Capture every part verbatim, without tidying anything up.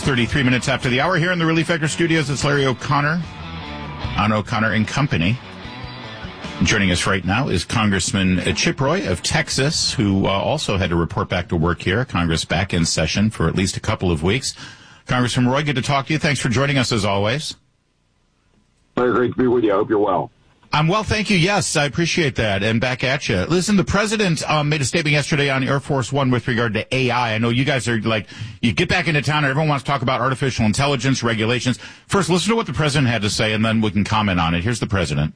thirty-three minutes after the hour here in the Relief Factor studios. It's Larry O'Connor on O'Connor and Company. Joining us right now is Congressman Chip Roy of Texas, who uh, also had to report back to work here. Congress back in session for at least a couple of weeks. Congressman Roy, good to talk to you. Thanks for joining us as always. Great to be with you. I hope you're well. I'm well, thank you. Yes, I appreciate that. And back at you. Listen, the president um, made a statement yesterday on Air Force One with regard to A I. I know you guys are like, you get back into town and everyone wants to talk about artificial intelligence, regulations. First, listen to what the president had to say, and then we can comment on it. Here's the president.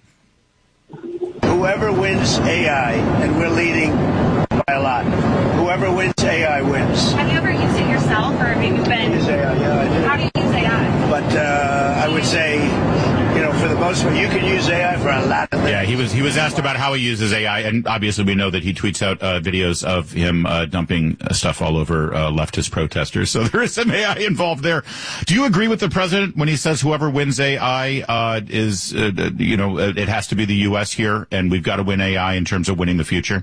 Whoever wins A I, and we're leading by a lot, whoever wins A I wins. Have you ever used it yourself, or have you been? Use A I, yeah, I do. How do you use A I? But uh, I would say, you know, for the most part, you can use A I for a lot of things. Yeah, he was he was asked about how he uses A I, and obviously we know that he tweets out uh, videos of him uh, dumping uh, stuff all over uh, leftist protesters. So there is some A I involved there. Do you agree with the president when he says whoever wins A I uh, is, uh, you know, it has to be the U S here, and we've got to win A I in terms of winning the future?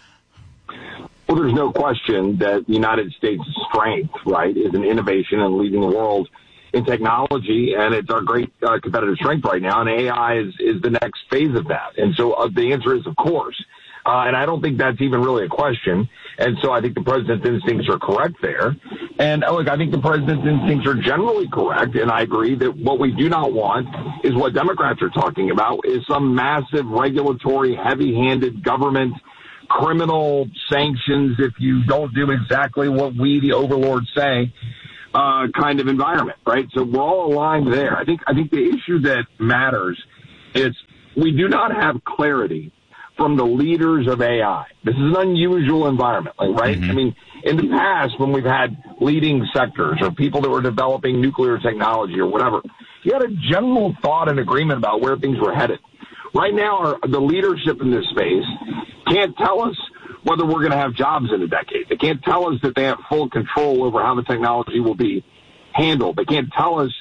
Well, there's no question that the United States' strength, right, is in innovation and leading the world in technology, and it's our great uh, competitive strength right now, and A I is, is the next phase of that. And so uh, the answer is, of course. Uh, and I don't think that's even really a question. And so I think the president's instincts are correct there. And uh, look, I think the president's instincts are generally correct, and I agree that what we do not want is what Democrats are talking about, is some massive regulatory, heavy-handed government criminal sanctions if you don't do exactly what we, the overlords, say. Uh, kind of environment, right? So we're all aligned there. I think I think the issue that matters is we do not have clarity from the leaders of A I. This is an unusual environment, like, right? Mm-hmm. I mean, in the past, when we've had leading sectors or people that were developing nuclear technology or whatever, you had a general thought and agreement about where things were headed. Right now, our, the leadership in this space can't tell us whether we're going to have jobs in a decade. They can't tell us that they have full control over how the technology will be handled. They can't tell us